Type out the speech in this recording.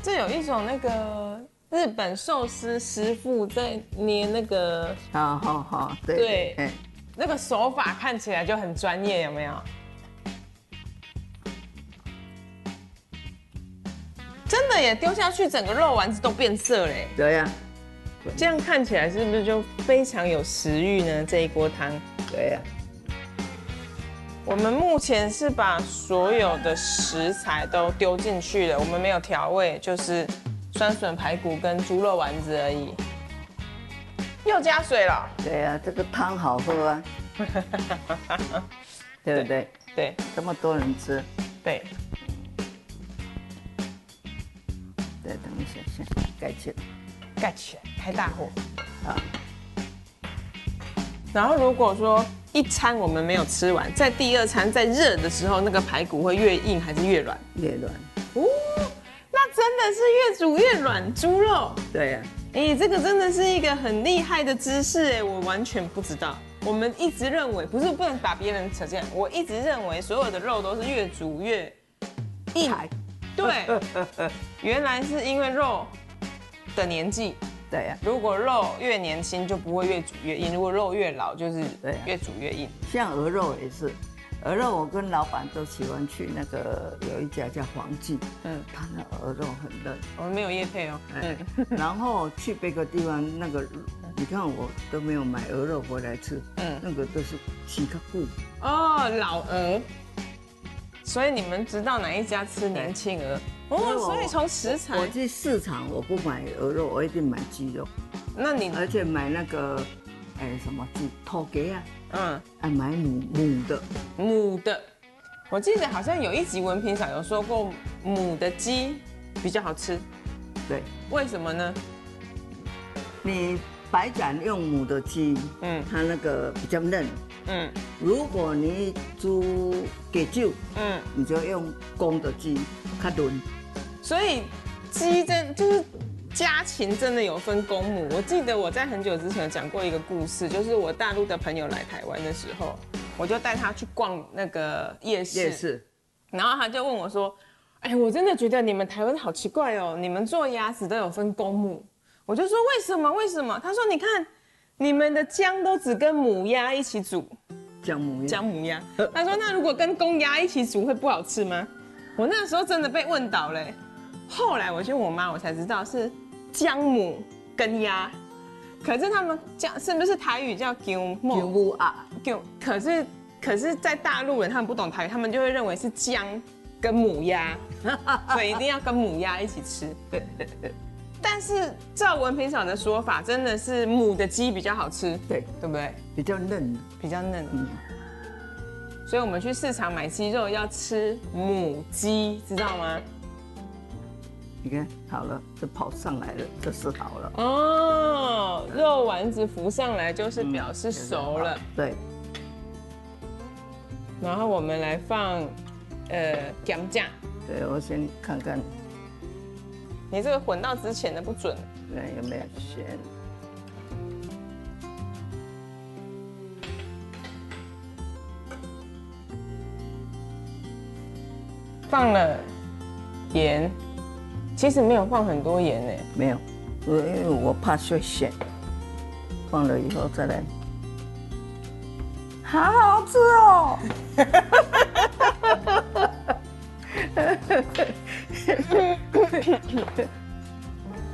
这有一种那个日本寿司师傅在捏那个， 好，对， 对，那个手法看起来就很专业，有没有？真的耶，丢下去整个肉丸子都变色嘞。 对呀， 这样看起来是不是就非常有食欲呢？这一锅汤。 对呀。 我们目前是把所有的食材都丢进去了，我们没有调味，就是酸笋排骨跟猪肉丸子而已。又加水了。 对呀，这个汤好喝啊，对不对？ 对， 这么多人吃。 对。 对，等一下，先盖起来。 盖起来，开大火。 好。然后如果说一餐我们没有吃完，在第二餐在热的时候，那个排骨会越硬还是越软？ 越软。 哦，那真的是越煮越软，猪肉。 对呀。 这个真的是一个很厉害的知识哎，我完全不知道。我们一直认为，不能把别人扯进来，我一直认为所有的肉都是越煮越硬。对，原来是因为肉的年纪。 对呀， 如果肉越年轻就不会越煮越硬，如果肉越老就是越煮越硬。 像鹅肉也是，鹅肉我跟老板都喜欢去那个有一家叫黄记，他的鹅肉很嫩。 我们没有业配哦。 然后去别个地方那个，你看我都没有买鹅肉回来吃，那个都是洗个骨。 哦，老鹅。所以你们知道哪一家吃年轻鹅？哦，所以从食材， 我去市场我不买鹅肉，我一定买鸡肉。 那你而且买那个，什么鸡土鸡啊，买母的。 我记得好像有一集文凭上有说过，母的鸡比较好吃。 对， 为什么呢？ 你白斩用母的鸡，它那个比较嫩。如果你煮给酒，你就用公的鸡，较嫩。 所以鸡就是家禽真的有分公母。我记得我在很久之前有讲过一个故事，就是我大陆的朋友来台湾的时候，我就带他去逛那个夜市，然后他就问我说：“我真的觉得你们台湾好奇怪哦，你们做鸭子都有分公母。”我就说：“为什么？为什么？”他说：“你看。”你们的姜都只跟母鸭一起煮， 姜母鸭。 他说：“那如果跟公鸭一起煮会不好吃吗？”我那时候真的被问倒了。后来我去问我妈，我才知道是姜母跟鸭。可是他们姜是不是台语叫姜母啊？可是在大陆人他们不懂台语，他们就会认为是姜跟母鸭，所以一定要跟母鸭一起吃。但是照文凭嫂的说法，真的是母的鸡比较好吃，对不对？ 比较嫩， 比较嫩。所以我们去市场买鸡肉要吃母鸡，知道吗？ 你看好了，这跑上来了，这是好了。 哦，肉丸子浮上来就是表示熟了。 对。 然后我们来放姜酱。 对，我先看看。 你这个混到之前的不准， 对，有没有咸？ 放了盐，其实没有放很多盐呢。 没有，因为我怕会咸，放了以后再来。好好吃哦！